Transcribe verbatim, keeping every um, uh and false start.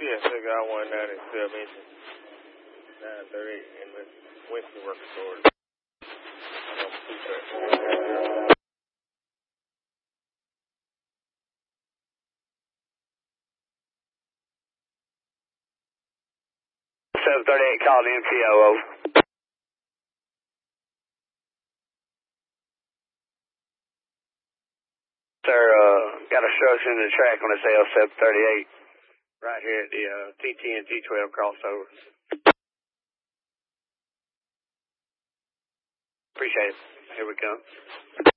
Yes, I got one ninety-seven engine, nine thirty-eight in the Winston working order. seven thirty-eight called N P O, over. Sir, uh, got obstruction in the track on this L seven thirty-eight right here at the uh, T ten T twelve crossover. Appreciate it. Here we come.